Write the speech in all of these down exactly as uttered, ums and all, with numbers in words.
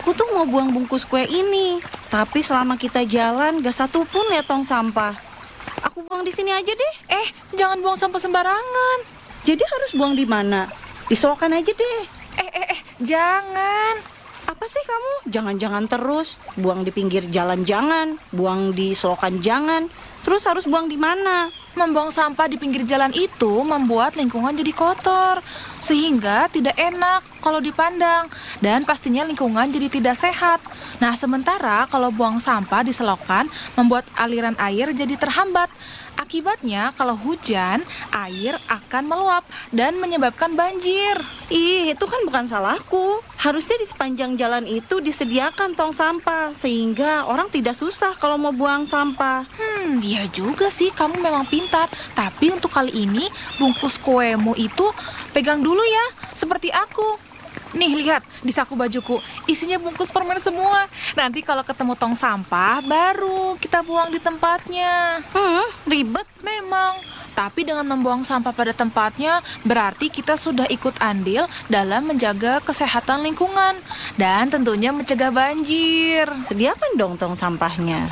Aku tuh mau buang bungkus kue ini, tapi selama kita jalan gak satu pun lihat tong sampah. Aku buang di sini aja deh. Eh, jangan buang sampah sembarangan. Jadi harus buang di mana? Di selokan aja deh. Eh, eh, eh, jangan. Apa sih kamu? Jangan-jangan terus. Buang di pinggir jalan jangan, buang di selokan jangan. Terus harus buang di mana? Membuang sampah di pinggir jalan itu membuat lingkungan jadi kotor, sehingga tidak enak kalau dipandang, dan pastinya lingkungan jadi tidak sehat. Nah, sementara kalau buang sampah di selokan membuat aliran air jadi terhambat. Akibatnya, kalau hujan, air akan meluap dan menyebabkan banjir. Ih, itu kan bukan salahku. Harusnya di sepanjang jalan itu disediakan tong sampah, sehingga orang tidak susah kalau mau buang sampah. Hmm, iya juga sih, kamu memang pintar. Tapi untuk kali ini, bungkus kuemu itu pegang dulu ya, seperti aku. Nih, lihat, di saku bajuku, isinya bungkus permen semua. Nanti kalau ketemu tong sampah, baru kita buang di tempatnya. Hmm, ribet. Memang, tapi dengan membuang sampah pada tempatnya, berarti kita sudah ikut andil dalam menjaga kesehatan lingkungan. Dan tentunya mencegah banjir. Sediakan dong tong sampahnya.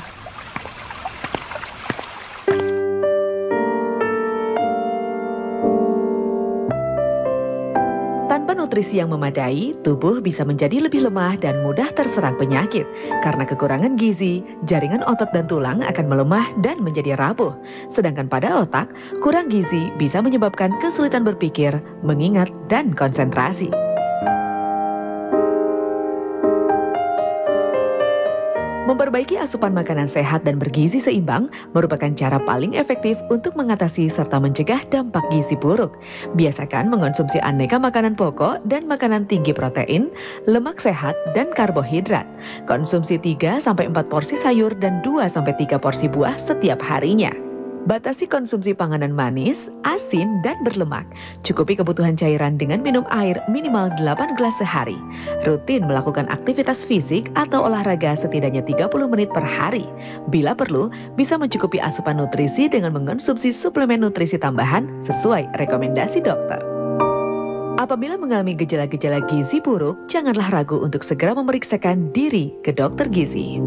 Tanpa nutrisi yang memadai, tubuh bisa menjadi lebih lemah dan mudah terserang penyakit. Karena kekurangan gizi, jaringan otot dan tulang akan melemah dan menjadi rapuh. Sedangkan pada otak, kurang gizi bisa menyebabkan kesulitan berpikir, mengingat, dan konsentrasi. Memperbaiki asupan makanan sehat dan bergizi seimbang merupakan cara paling efektif untuk mengatasi serta mencegah dampak gizi buruk. Biasakan mengonsumsi aneka makanan pokok dan makanan tinggi protein, lemak sehat, dan karbohidrat. Konsumsi tiga sampai empat porsi sayur dan dua sampai tiga porsi buah setiap harinya. Batasi konsumsi panganan manis, asin, dan berlemak. Cukupi kebutuhan cairan dengan minum air minimal delapan gelas sehari. Rutin melakukan aktivitas fisik atau olahraga setidaknya tiga puluh menit per hari. Bila perlu, bisa mencukupi asupan nutrisi dengan mengonsumsi suplemen nutrisi tambahan sesuai rekomendasi dokter. Apabila mengalami gejala-gejala gizi buruk, janganlah ragu untuk segera memeriksakan diri ke dokter gizi.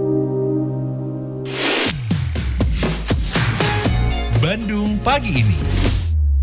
Bandung Pagi Ini.